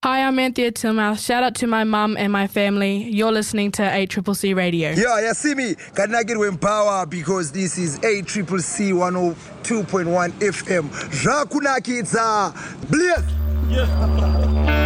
Hi, I'm Anthea Tilmouth. Shout out to my mum and my family. You're listening to ACCC Radio. Yeah, see me. Can I get with power because this is ACCC 102.1 FM. Rakunakitsa. Bless.